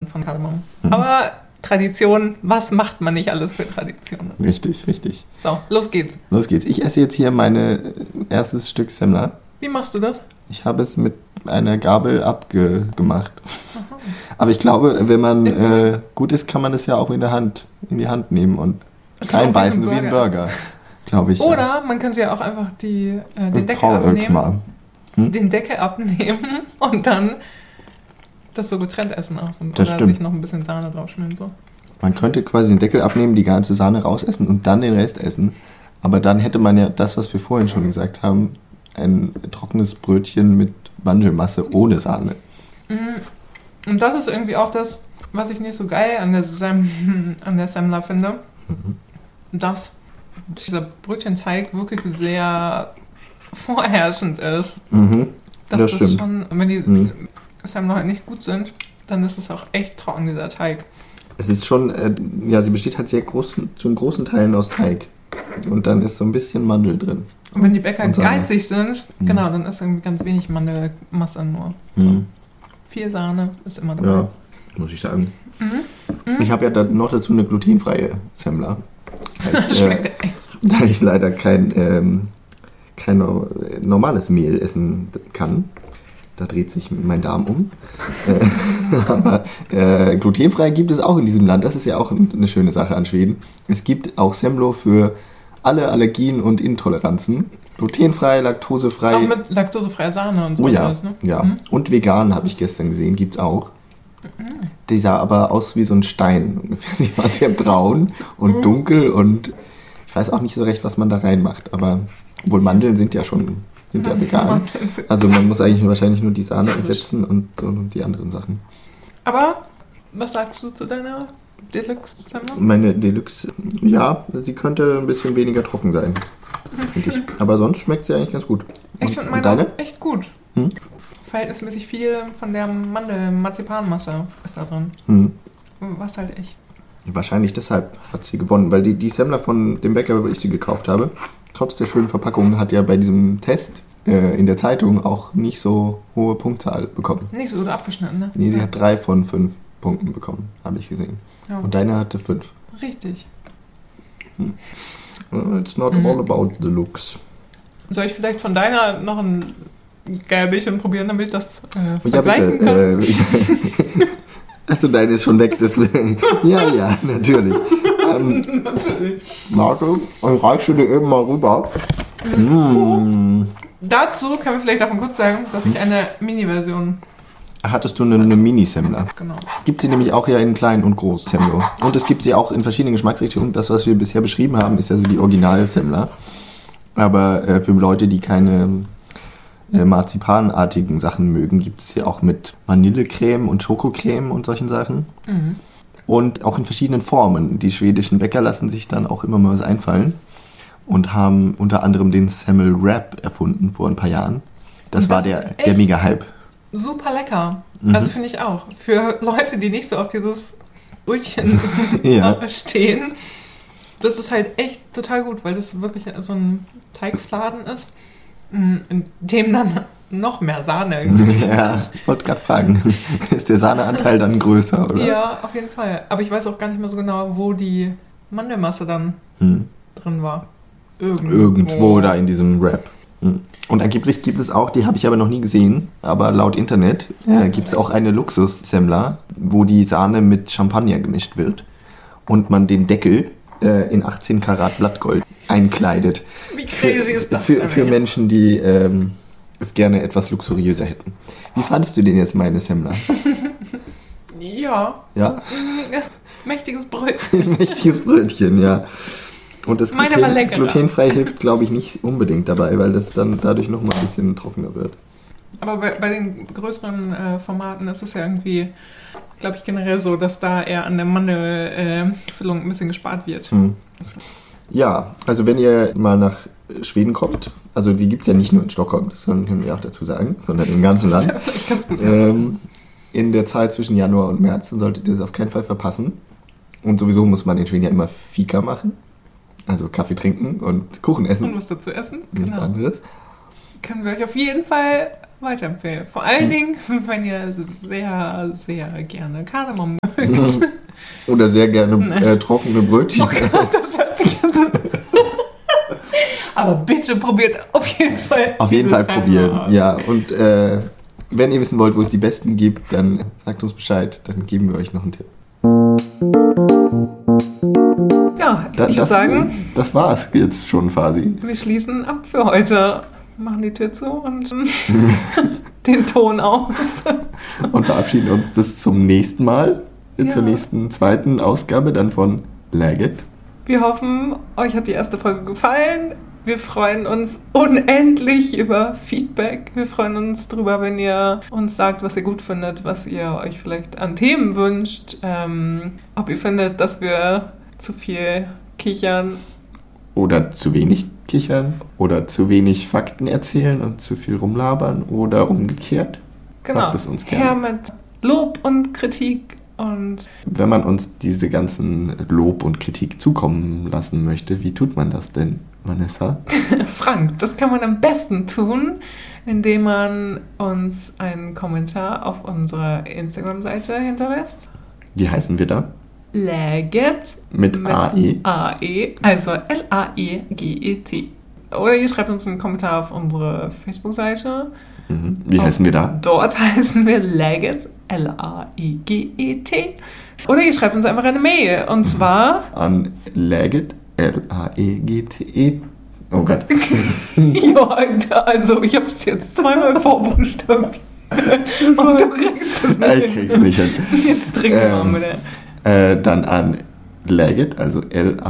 von Kardamom. Aber Tradition, was macht man nicht alles für Tradition? Richtig, richtig. So, los geht's. Los geht's. Ich esse jetzt hier mein erstes Stück Semmler. Wie machst du das? Ich habe es mit einer Gabel abgemacht. Aber ich glaube, wenn man gut ist, kann man das ja auch in die Hand nehmen und reinbeißen, so wie ein Burger. Glaube ich. Oder man könnte ja auch einfach den Deckel abnehmen. Den Deckel abnehmen und dann das so getrennt essen auch. Oder sich noch ein bisschen Sahne drauf schmieren. So. Man könnte quasi den Deckel abnehmen, die ganze Sahne rausessen und dann den Rest essen. Aber dann hätte man ja das, was wir vorhin schon gesagt haben, ein trockenes Brötchen mit Mandelmasse ohne Sahne. Und das ist irgendwie auch das, was ich nicht so geil an der Semmler finde. Dass dieser Brötchenteig wirklich sehr vorherrschend ist. Das stimmt. Schon, wenn die Semmler halt nicht gut sind, dann ist es auch echt trocken, dieser Teig. Es ist schon, sie besteht halt zum großen Teilen aus Teig. Und dann ist so ein bisschen Mandel drin. Und wenn die Bäcker geizig sind, genau, dann ist irgendwie ganz wenig Mandelmasse nur. So. Viel Sahne ist immer dabei. Ja, muss ich sagen. Ich habe ja dann noch dazu eine glutenfreie Semmler. Schmeckt echt. Da ich leider kein normales Mehl essen kann. Da dreht sich mein Darm um. Aber glutenfrei gibt es auch in diesem Land. Das ist ja auch eine schöne Sache an Schweden. Es gibt auch Semlo für alle Allergien und Intoleranzen. Glutenfrei, laktosefrei. Auch mit laktosefreier Sahne und so. Oh ja, alles, ne? ja. Und vegan habe ich gestern gesehen, gibt es auch. Die sah aber aus wie so ein Stein. Sie war sehr braun und dunkel und ich weiß auch nicht so recht, was man da reinmacht. Aber wohl Mandeln sind ja vegan. Also man muss eigentlich wahrscheinlich nur die Sahne ersetzen und die anderen Sachen. Aber was sagst du zu deiner Deluxe-Semmler? Meine Deluxe, ja, sie könnte ein bisschen weniger trocken sein, finde ich. Aber sonst schmeckt sie eigentlich ganz gut. Ich finde meine echt gut. Verhältnismäßig viel von der Mandel-Marzipanmasse ist da drin. Was halt echt... Wahrscheinlich deshalb hat sie gewonnen, weil die Semmler von dem Bäcker, wo ich sie gekauft habe, trotz der schönen Verpackung, hat ja bei diesem Test in der Zeitung auch nicht so hohe Punktzahl bekommen. Nicht so gut abgeschnitten, ne? Nee, sie hat 3 von 5 Punkten bekommen, habe ich gesehen. Ja. Und deine hatte 5. Richtig. It's not all about the looks. Soll ich vielleicht von deiner noch ein Gäbelchen probieren, damit ich das ja, vergleichen kann? Achso, deine ist schon weg, deswegen. Ja, natürlich. Natürlich. Marco, und reichst du dir eben mal rüber. Dazu können wir vielleicht auch mal kurz sagen, dass ich eine Mini-Version... Hattest du eine Mini-Semmler? Genau. Gibt sie nämlich auch ja in klein und groß Semmler. Und es gibt sie auch in verschiedenen Geschmacksrichtungen. Das, was wir bisher beschrieben haben, ist ja so die Original-Semmler. Aber für Leute, die keine marzipanartigen Sachen mögen, gibt es ja auch mit Vanillecreme und Schokocreme und solchen Sachen. Und auch in verschiedenen Formen. Die schwedischen Bäcker lassen sich dann auch immer mal was einfallen und haben unter anderem den Semmel Wrap erfunden vor ein paar Jahren. Das war der Mega-Hype. Super lecker. Also finde ich auch. Für Leute, die nicht so auf dieses Brötchen stehen, das ist halt echt total gut, weil das wirklich so ein Teigfladen ist, in dem dann noch mehr Sahne ist. Ich wollte gerade fragen, ist der Sahneanteil dann größer, oder? Ja, auf jeden Fall. Aber ich weiß auch gar nicht mehr so genau, wo die Mandelmasse dann drin war. Irgendwo da in diesem Wrap. Und angeblich gibt es auch, die habe ich aber noch nie gesehen, aber laut Internet gibt es auch eine Luxus-Semmler, wo die Sahne mit Champagner gemischt wird und man den Deckel in 18 Karat Blattgold einkleidet. Wie crazy ist das für Menschen, die es gerne etwas luxuriöser hätten. Wie fandest du denn jetzt meine Semmler? Ja? Mächtiges Brötchen. Mächtiges Brötchen, ja. Und das glutenfrei hilft, glaube ich, nicht unbedingt dabei, weil das dann dadurch noch mal ein bisschen trockener wird. Aber bei den größeren Formaten ist es ja irgendwie, glaube ich, generell so, dass da eher an der Mandelfüllung ein bisschen gespart wird. Ja, also wenn ihr mal nach Schweden kommt, also die gibt es ja nicht nur in Stockholm, das können wir auch dazu sagen, sondern im ganzen Land. Das ist ja ganz gut, in der Zeit zwischen Januar und März, dann solltet ihr das auf keinen Fall verpassen. Und sowieso muss man in Schweden ja immer Fika machen. Also Kaffee trinken und Kuchen essen. Und was dazu essen. Nichts anderes. Können wir euch auf jeden Fall weiterempfehlen. Vor allen Dingen, wenn ihr sehr, sehr gerne Kardamom mögt. Oder sehr gerne trockene Brötchen. Oh Gott, das hört sich an. Aber bitte probiert auf jeden Fall. Auf jeden Fall probieren, ja. Und wenn ihr wissen wollt, wo es die besten gibt, dann sagt uns Bescheid, dann geben wir euch noch einen Tipp. Ja, ich würde sagen, das war's jetzt schon quasi. Wir schließen ab für heute. Machen die Tür zu und den Ton aus. Und verabschieden uns bis zum nächsten Mal. Zur nächsten zweiten Ausgabe dann von Legit. Wir hoffen, euch hat die erste Folge gefallen. Wir freuen uns unendlich über Feedback. Wir freuen uns drüber, wenn ihr uns sagt, was ihr gut findet, was ihr euch vielleicht an Themen wünscht. Ob ihr findet, dass wir zu viel kichern. Oder zu wenig kichern. Oder zu wenig Fakten erzählen und zu viel rumlabern. Oder umgekehrt. Genau. Sagt es uns gerne. Her mit Lob und Kritik. Und wenn man uns diese ganzen Lob und Kritik zukommen lassen möchte, wie tut man das denn, Vanessa? Frank, das kann man am besten tun, indem man uns einen Kommentar auf unserer Instagram-Seite hinterlässt. Wie heißen wir da? Legit. Mit AE. AE, also L-A-E-G-E-T. Oder ihr schreibt uns einen Kommentar auf unsere Facebook-Seite. Wie heißen wir da? Dort heißen wir Legit, L-A-E-G-E-T. Oder ihr schreibt uns einfach eine Mail. Und zwar an Legit, L-A-E-G-T-E. Oh Gott. Ja, also ich habe es jetzt zweimal vorbuchstabiert. Und du kriegst es nicht. Ich krieg's nicht hin. Jetzt trinken wir mal bitte. Dann an Legit, also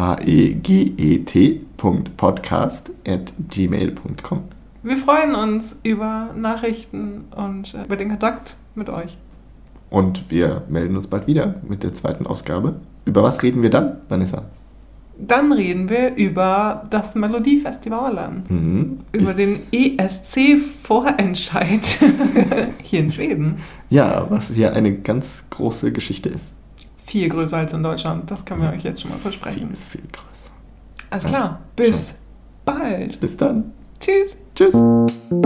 laget.podcast@gmail.com. Wir freuen uns über Nachrichten und über den Kontakt mit euch. Und wir melden uns bald wieder mit der zweiten Ausgabe. Über was reden wir dann, Vanessa? Dann reden wir über das Melodiefestival. Über den ESC-Vorentscheid hier in Schweden. Ja, was hier eine ganz große Geschichte ist. Viel größer als in Deutschland, das können wir euch jetzt schon mal versprechen. Viel größer. Alles klar, bis bald. Bis dann. Tschüss. Tschüss.